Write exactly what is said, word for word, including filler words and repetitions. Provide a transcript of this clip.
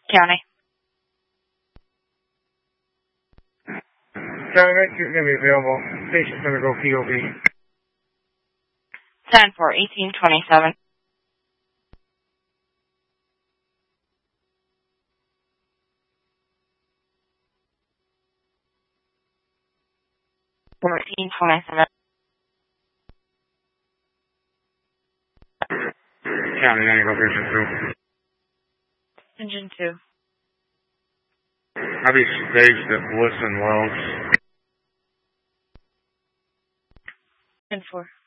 County. County, that's going to be available. Station's going to go P O V. ten for eighteen twenty-seven. fourteen twenty-seven. County, then you go Vision two. Engine two. I'll be staged at Bliss and Wells. ten four.